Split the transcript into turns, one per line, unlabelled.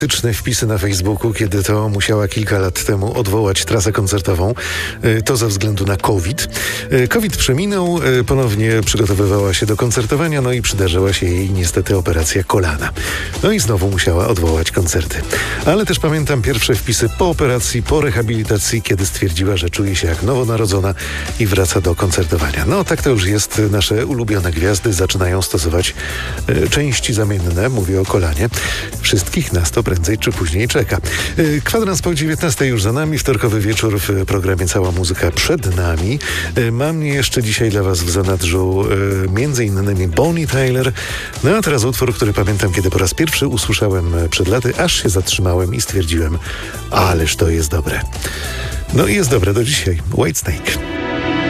Wpisy na Facebooku, kiedy to musiała kilka lat temu odwołać trasę koncertową. To ze względu na COVID. COVID przeminął, ponownie przygotowywała się do koncertowania, no i przydarzyła się jej niestety operacja kolana. No i znowu musiała odwołać koncerty. Ale też pamiętam pierwsze wpisy po operacji, po rehabilitacji, kiedy stwierdziła, że czuje się jak nowonarodzona i wraca do koncertowania. No tak to już jest. Nasze ulubione gwiazdy zaczynają stosować części zamienne, mówię o kolanie. Wszystkich nas to prędzej czy później czeka. Kwadrans po 19 już za nami, wtorkowy wieczór w programie Cała Muzyka przed nami. Mam jeszcze dzisiaj dla Was w zanadrzu między innymi Bonnie Tyler. No a teraz utwór, który pamiętam, kiedy po raz pierwszy usłyszałem przed laty, aż się zatrzymałem i stwierdziłem, ależ to jest dobre. No i jest dobre do dzisiaj. Whitesnake.